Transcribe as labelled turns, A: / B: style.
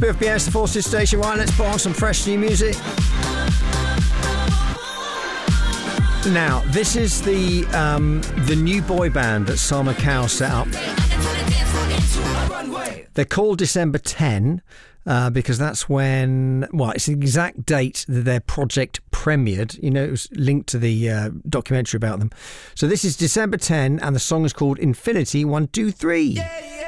A: Smith, BS, the Forces Station. Right, let's put on some fresh new music. Now, this is the new boy band that Simon Cowell set up. They're called December 10 because that's when, well, it's the exact date that their project premiered. You know, it was linked to the documentary about them. So this is December 10 and the song is called Infinity 1, 2, 3.